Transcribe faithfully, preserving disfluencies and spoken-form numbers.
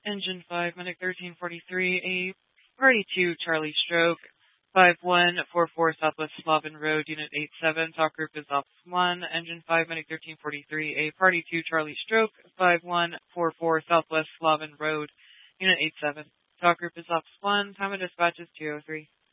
Engine five, Medic thirteen forty-three, a Party two, Charlie Stroke, five one four four Southwest Slavin Road, Unit eight seven, Talk Group is Ops one, Engine five, Medic thirteen forty-three, a Party two, Charlie Stroke, five one four four Southwest Slavin Road, Unit eight seven, Talk Group is Ops one, time of dispatch is two oh three.